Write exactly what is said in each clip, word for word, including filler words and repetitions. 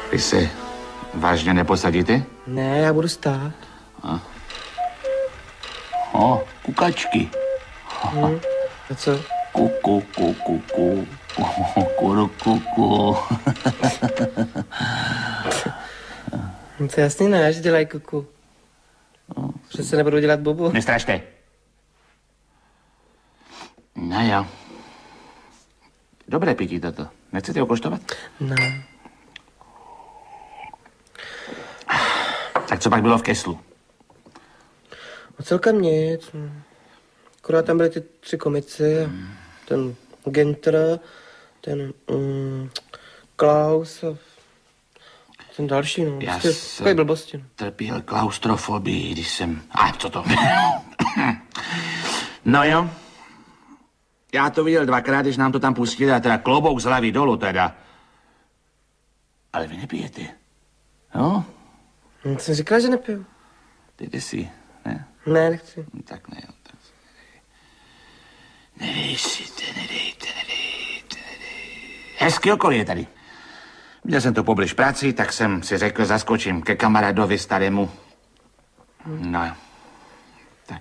Vy se vážně neposadíte? Ne, já budu stát. A. O, kukačky. Hmm. A co? Kuku, kuku, kuku, kuku, kuku. To jasný ne, že dělají kuku. Přece nebudu dělat bubu. Nestrašte. No jo. Dobré pití toto. Nechcete ho koštovat? Ne. Tak co pak bylo v keslu? A celkem nic. Akorát tam byly ty tři komici. Hmm. Ten Ginter, ten um, Klaus a ten další, no. Já Prostě takový blbosti. No. Trpěl klaustrofobii, když jsem... A co to? No jo. Já to viděl dvakrát, když nám to tam pustili, a teda klobouk z hlavy dolů teda. Ale vy nepijete, no? No, jsem říkala, že nepiju. Dejte si, ne? Ne, nechci. No, tak ne, tak si nedej. Nedej si, nedejte, nedejte, nedejte. Hezký okolí je tady. Měl jsem to poblíž práci, tak jsem si řekl, zaskočím ke kamarádovi starému. No jo. Tak.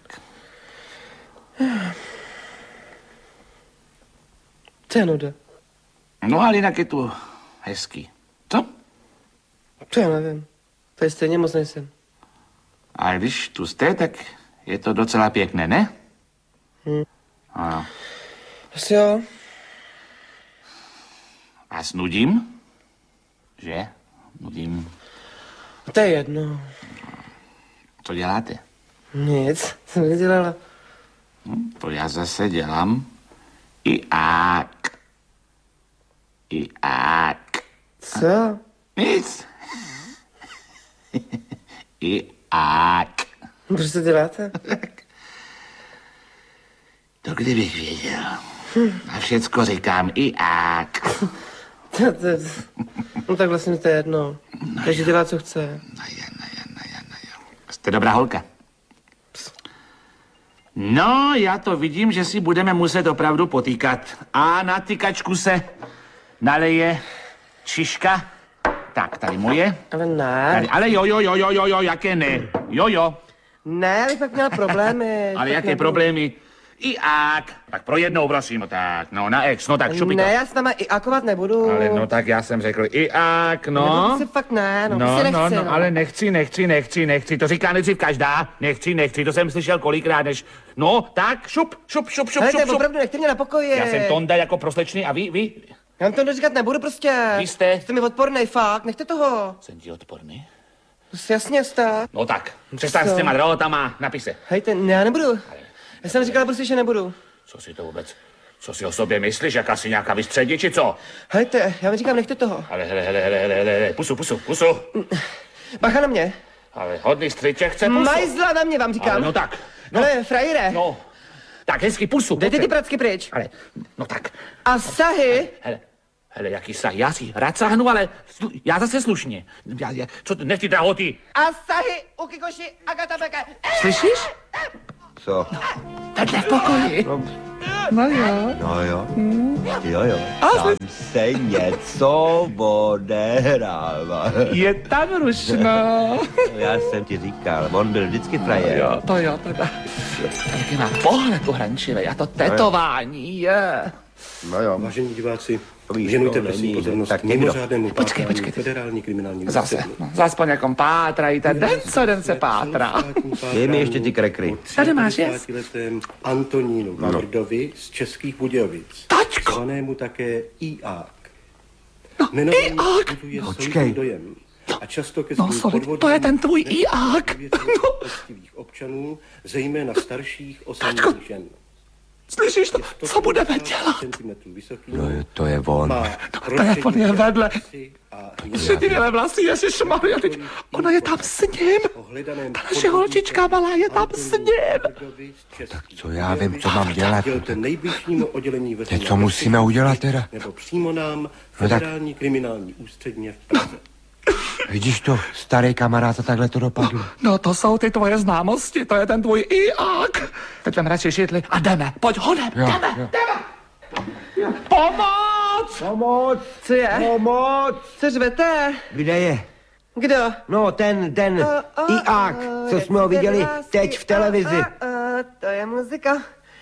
Co je nuda? No ale jinak je tu hezký. Co? To já nevím. To je stejně moc nejsem. A když tu jste, tak je to docela pěkné, ne? Hm. Ano. Asi jo. Vás nudím? Že? Nudím. To je jedno. Co děláte? Nic, jsem nedělala. Hm, to já zase dělám. I ák. I ák. Co? Nic. I ák. Proč to děláte? To kdybych věděl. A všecko říkám i ák. To, to, no tak vlastně to je jedno. No každý dělá, co chce. No je, no je, no je, no je. Jste dobrá holka. No, já to vidím, že si budeme muset opravdu potýkat. A na tykačku se naleje Čiška. Tak, tady moje. Ale ne. Tady, ale jo, jo, jo, jo, jo, jo, jaké ne. Jo, jo. Ne, ale pak měla problémy. Ale jaké nebudu. Problémy? I ák. Tak pro jednou, prosím, tak, no, na ex, no tak šupi to. Ne, já s náma i akovat nebudu. Ale no tak já jsem řekl i ák, no. Nebudu si fakt ne, no, no, si nechci, no, no, no. ale nechci, nechci, nechci, nechci, to říká nejdřív každá, nechci, nechci, to jsem slyšel kolikrát, než, no, tak, šup, šup, šup, šup, Hele, šup, šup. opravdu nechte mě na pokoji. Já jsem Tonda jako proslečný a vy, vy? Já vám to říkat nebudu prostě. Vy jste? Jste mi odpornej, fakt, nechte toho. Jsem ti odporný? To si jasně stát. No tak, přestaň s těma drahotama, napise. Hejte, ne, já nebudu. Já jsem říkala prostě, že nebudu. Co si to vůbec, co si o sobě myslíš, jak asi nějaká vystředí, či co? Hejte, já vám říkám, nechte toho. Ale hele, hele, hele, hele, hele, pusu, pusu, pusu. Bacha na mě. Ale hodný střiček chce pusu. Majzla na mě, vám říkám. Ale no tak. No. Hele, frajire. No, tak hezky pusu. Dejte ty pracky pryč. Ale, no tak. A sahy. Hele, hele, jaký sahy, já si rád sáhnu, ale slu, já zase slušně. Já, já, co, nech ty drahoty. A sahy, u Kikoši, Agata Beka. Slyšíš? Co? Takhle v pokoji. No, no jo. No jo. Hmm. Jo, jo. Tam se něco odehrává. Je tam rušno. Já jsem ti říkal, on byl vždycky frajer. Jo, to jo, teda. Taky má pohled uhrančivý a to tetování je. No jo. Vážení diváci, věnujte prosím pozornost k mimořádnému pátrání federální kriminální Zase, no, zase po někom pátrajíte, den co den se pátrá. Dej mi ještě ty krekry. Tady máš, jest. Antonínu Vavrdovi z Českých Budějovic. Tačko! Zvanému také Iák. No, Iák! Počkej. Dojem. A často ke no, solid, to je ten tvůj Iák. No. občanů, zejména starších osamělých žen. Slyšíš to? Co budeme dělat? No, to je on. No, telefon je vedle. Šedivě vlasy, ježišmarja, teď ona je tam s ním. Ta naše holčička malá je tam s ním. Tak co já vím, co mám dělat. Tak teď co musíme udělat teda? Nebo přímo nám federální kriminální ústředně v Praze. Vidíš to, starý kamarád, a takhle to dopadlo. No, no to jsou ty tvoje známosti, to je ten tvůj Iák. Teď vem radši židli a jdeme, pojď honem, jdeme, jo. jdeme. Pomoc! Pomoc! Pomoc! Co je? Pomoc! Co řvete? Kde je? Kdo? No, ten, ten O, o, Iák, o, co jak jsme ho se viděli lásky, teď v televizi. O, o, o, to je muzika.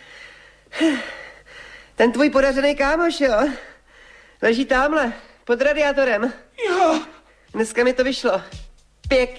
Ten tvůj podařený kámoš, jo? Leží támhle, pod radiátorem. Jo. Dneska mi to vyšlo. Pěkně.